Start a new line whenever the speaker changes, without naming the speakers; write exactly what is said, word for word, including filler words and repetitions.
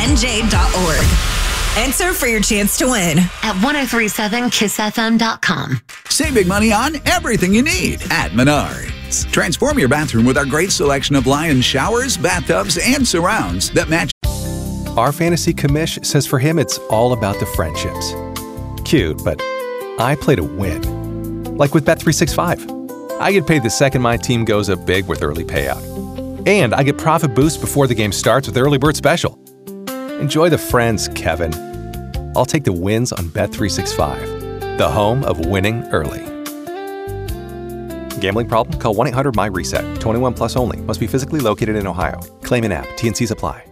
N J dot org. Enter for your chance to win
at ten thirty-seven kiss f m dot com.
Save big money on everything you need at Menards. Transform your bathroom with our great selection of Lion showers, bathtubs, and surrounds that match.
Our fantasy commish says for him it's all about the friendships. Cute, but I play to win. Like with Bet three sixty-five. I get paid the second my team goes up big with early payout. And I get profit boost before the game starts with Early Bird Special. Enjoy the friends, Kevin. I'll take the wins on Bet three sixty-five, the home of winning early. Gambling problem? Call one eight hundred M Y RESET. twenty-one plus only. Must be physically located in Ohio. Claim in app. T and Cs apply.